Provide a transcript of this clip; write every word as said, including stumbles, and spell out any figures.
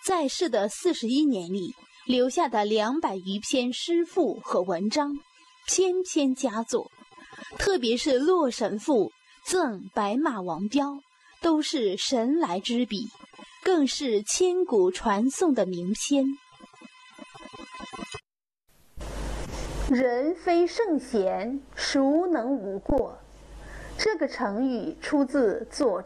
在世的四十一年里，留下的两百余篇诗赋和文章，篇篇佳作。特别是《洛神赋》赠白马王彪，都是神来之笔，更是千古传颂的名篇。 人非圣贤，孰能无过？这个成语出自《左